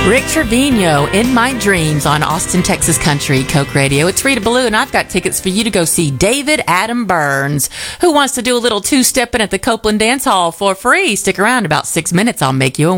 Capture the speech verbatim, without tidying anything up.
Rick Trevino, In My Dreams on Austin, Texas Country, Coke Radio. It's Rita Ballou, and I've got tickets for you to go see David Adam Burns, who wants to do a little two-stepping at the Copeland Dance Hall for free. Stick around, about six minutes, I'll make you a